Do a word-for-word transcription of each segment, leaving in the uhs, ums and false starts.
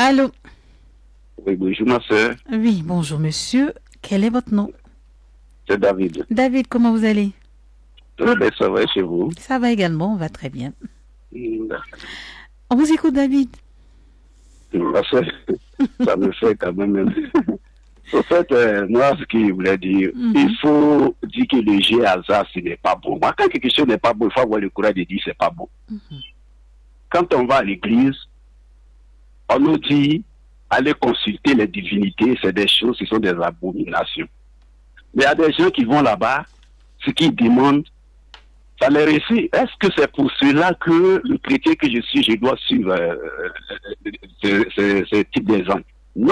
Allô? Oui, bonjour ma soeur. Oui, bonjour monsieur. Quel est votre nom? C'est David. David, comment vous allez? Ah, ben, ça va chez vous? Ça va également, on va très bien. Mm. On vous écoute, David. Ma soeur, ça me fait quand même... En fait, euh, moi, ce qu'il voulait dire, Mhm. il faut dire que le jeu hasard, ce n'est pas bon. Moi, quand quelque chose n'est pas bon, il faut avoir le courage de dire que c'est pas bon. Mhm. Quand on va à l'église, on nous dit, aller consulter les divinités, c'est des choses, ce sont des abominations. Mais il y a des gens qui vont là-bas, ce qu'ils demandent, ça les réussit. Est-ce que c'est pour cela que le chrétien que je suis, je dois suivre euh, ce, ce, ce type d'exemple? Non.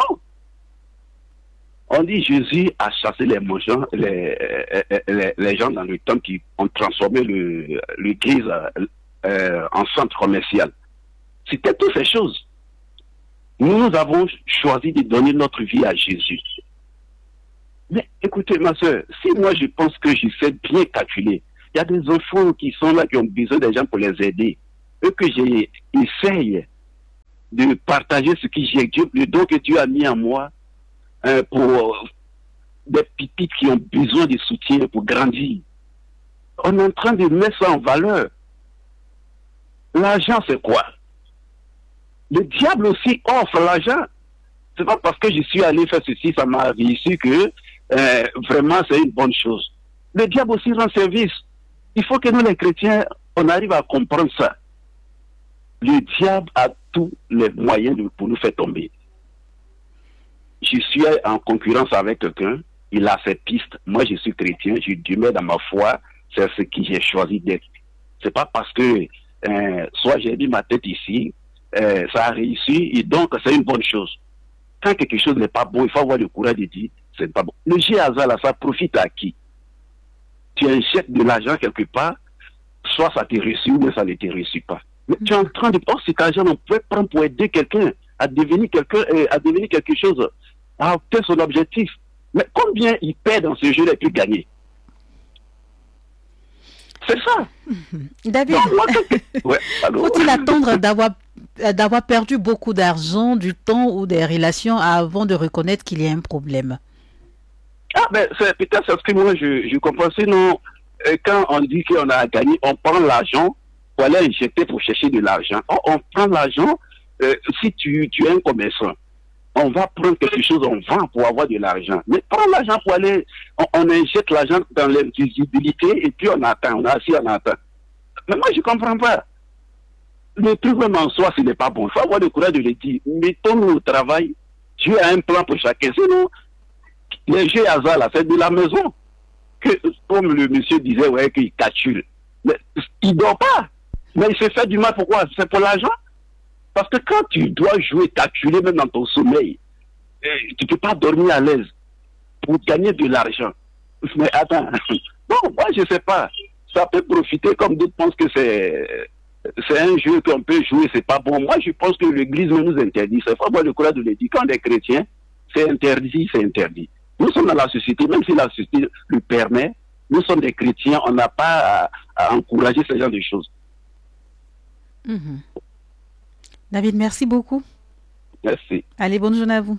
On dit Jésus a chassé les, mangeants, les, les, les gens dans le temple qui ont transformé l'église euh, en centre commercial. C'était toutes ces choses. Nous, nous avons choisi de donner notre vie à Jésus. Mais écoutez, ma soeur, si moi je pense que je sais bien calculer, il y a des enfants qui sont là, qui ont besoin des gens pour les aider, eux que j'essaye de partager ce que j'ai, le don que Dieu a mis en moi, euh, pour des petites qui ont besoin de soutien pour grandir. On est en train de mettre ça en valeur. L'argent, c'est quoi? Le diable aussi offre l'argent. C'est pas parce que je suis allé faire ceci, ça m'a réussi que euh, vraiment c'est une bonne chose. Le diable aussi rend service. Il faut que nous les chrétiens, on arrive à comprendre ça. Le diable a tous les moyens de, pour nous faire tomber. Je suis en concurrence avec quelqu'un, il a ses pistes. Moi, je suis chrétien, je demeure dans ma foi, c'est ce que j'ai choisi d'être. C'est pas parce que euh, soit j'ai mis ma tête ici, euh, ça a réussi, et donc c'est une bonne chose. Quand quelque chose n'est pas bon, il faut avoir le courage de dire c'est pas bon. Le jeu hasard là, ça profite à qui? Tu injectes de l'argent quelque part, soit ça t'est reçu ou ça ne t'est reçu pas. Mais tu es en train de... Oh, cet argent, on peut prendre pour aider quelqu'un à devenir quelqu'un, euh, à devenir quelque chose, à obtenir son objectif. Mais combien il perd dans ce jeu et puis gagner? C'est ça. David, Donc, moi, que... ouais, faut-il attendre d'avoir d'avoir perdu beaucoup d'argent, du temps ou des relations avant de reconnaître qu'il y a un problème? Ah, ben, c'est peut-être ce que moi je, je comprends. Sinon, euh, quand on dit qu'on a gagné, on prend l'argent pour aller injecter pour chercher de l'argent. On, on prend l'argent, euh, si tu, tu es un commerçant, on va prendre quelque chose, on vend pour avoir de l'argent. Mais prends l'argent pour aller, on, on injecte l'argent dans l'invisibilité et puis on attend, on a assis, on attend. Mais moi, je ne comprends pas. Le truc même en soi, ce n'est pas bon. Il faut avoir le courage de le dire. Mettons-nous au travail, Dieu a un plan pour chacun. Sinon, les jeux hasard, là, c'est de la maison. Que, comme le monsieur disait, ouais, qu'il calcule. Mais il ne dort pas. Mais il se fait du mal, pourquoi? C'est pour l'argent. Parce que quand tu dois jouer, calculer même dans ton sommeil, tu ne peux pas dormir à l'aise pour gagner de l'argent. Mais attends, bon, moi je ne sais pas. Ça peut profiter comme d'autres pensent que c'est c'est un jeu qu'on peut jouer, c'est pas bon. Moi je pense que l'église nous interdit. C'est faut avoir le courage de le dire. Quand on est chrétien, c'est interdit, c'est interdit. Nous sommes dans la société, même si la société le permet, nous sommes des chrétiens, on n'a pas à, à encourager ce genre de choses. Mm-hmm. David, merci beaucoup. Merci. Allez, bonne journée à vous.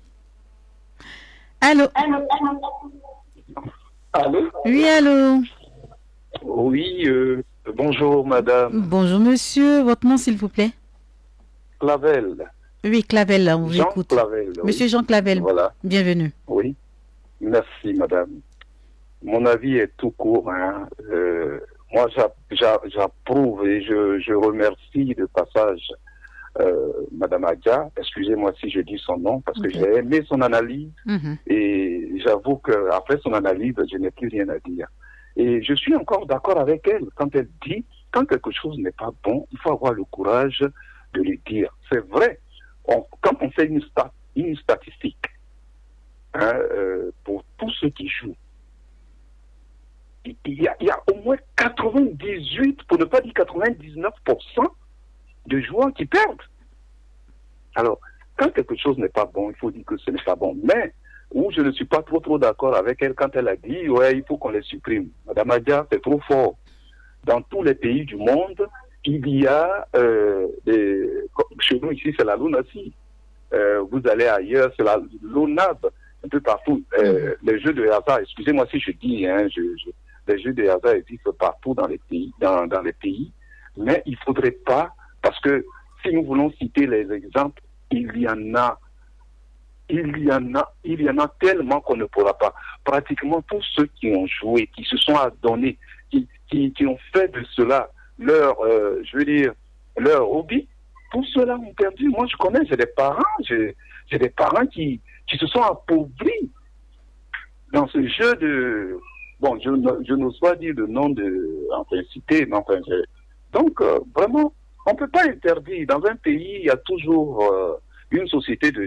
Allô? Allô? Oui, allô? Oui, euh, bonjour madame. Bonjour monsieur, votre nom s'il vous plaît? Clavel. Oui, Clavel, on vous Jean écoute. Clavel. Monsieur Oui. Jean Clavel, Voilà. Bienvenue. Oui, merci madame. Mon avis est tout court. Hein. Euh, moi, j'approuve et je, je remercie de passage euh, madame Adja. Excusez-moi si je dis son nom parce okay. que j'ai aimé son analyse mm-hmm. et j'avoue qu'après son analyse, je n'ai plus rien à dire. Et je suis encore d'accord avec elle quand elle dit quand quelque chose n'est pas bon, il faut avoir le courage de le dire. C'est vrai. On, quand on fait une, stat, une statistique hein, euh, pour tous ceux qui jouent, il y, a, il y a au moins quatre-vingt-dix-huit, pour ne pas dire quatre-vingt-dix-neuf pour cent de joueurs qui perdent. Alors, quand quelque chose n'est pas bon, il faut dire que ce n'est pas bon. Mais, où je ne suis pas trop trop d'accord avec elle quand elle a dit, ouais, il faut qu'on les supprime. Madame Adia, c'est trop fort. Dans tous les pays du monde, il y a, euh, des, chez nous ici, c'est la Lunassi. euh, vous allez ailleurs, c'est la l'O N A B, un peu partout. Euh, mm. Les jeux de hasard, excusez-moi si je dis, hein, je, je, les jeux de hasard existent partout dans les pays, dans, dans les pays, mais il faudrait pas, parce que si nous voulons citer les exemples, il y en a, il y en a, il y en a tellement qu'on ne pourra pas. Pratiquement tous ceux qui ont joué, qui se sont adonnés, qui, qui, qui ont fait de cela leur, euh, je veux dire, leur hobby, tous ceux-là ont perdu. Moi, je connais, j'ai des parents, j'ai, j'ai des parents qui, qui se sont appauvris dans ce jeu de, bon, je, je n'ose pas dire le nom de, enfin, cité, mais enfin, je, donc, euh, vraiment, on ne peut pas interdire. Dans un pays, il y a toujours euh, une société de